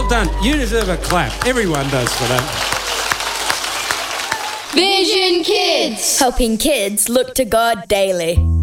Well done. You deserve a clap. Everyone does for that. Vision Kids. Helping kids look to God daily.